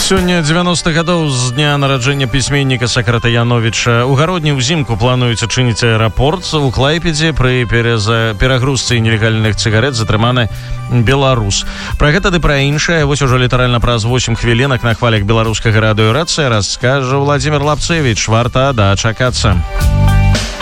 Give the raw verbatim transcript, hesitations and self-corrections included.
Сёння дзевяностых гадоў з дня нараджэння пісьменніка Сакрата Яновіча. У гародні ўзімку плануюць адчыніць аэрапорт. У Клайпедзе пры перагрузцы нелегальных цыгарэт затрыманы беларус. Пра гэта ды пра іншае вось ужо літаральна праз восемь хвілінак на хвалях беларускага радыё «Рацыя» раскажа Владзімир Лапцевіч. Варта дачакацца.